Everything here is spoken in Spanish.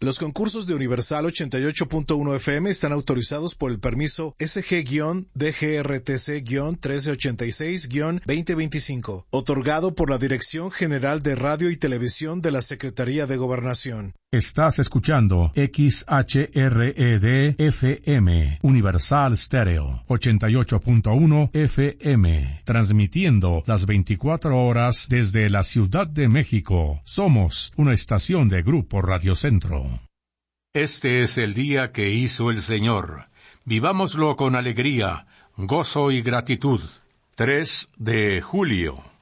Los concursos de Universal 88.1 FM están autorizados por el permiso SG-DGRTC-1386-2025, otorgado por la Dirección General de Radio y Televisión de la Secretaría de Gobernación. Estás escuchando XHRED-FM, Universal Stereo, 88.1 FM, transmitiendo las 24 horas desde la Ciudad de México. Somos una estación de Grupo Radio Centro. Este es el día que hizo el Señor. Vivámoslo con alegría, gozo y gratitud. 3 de julio.